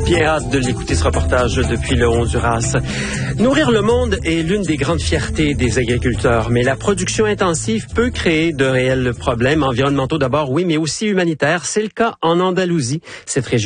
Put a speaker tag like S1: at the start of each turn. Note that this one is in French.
S1: Bien hâte de l'écouter, ce reportage depuis le Honduras. Nourrir le monde est l'une des grandes fiertés des agriculteurs, mais la production intensive peut créer de réels problèmes environnementaux d'abord, oui, mais aussi humanitaires. C'est le cas en Andalousie, cette région